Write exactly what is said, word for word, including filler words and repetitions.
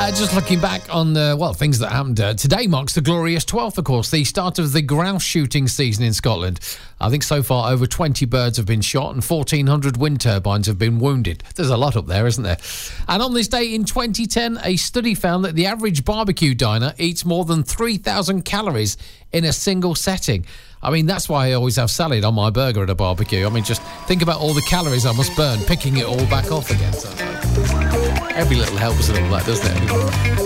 Uh, just looking back on, uh, well, things that happened. Uh, today marks the glorious twelfth, of course, the start of the grouse shooting season in Scotland. I think so far over twenty birds have been shot and fourteen hundred wind turbines have been wounded. There's a lot up there, isn't there? And on this day in twenty ten, a study found that the average barbecue diner eats more than three thousand calories in a single setting. I mean, that's why I always have salad on my burger at a barbecue. I mean, just think about all the calories I must burn picking it all back off again. So every little helps and all that, doesn't it?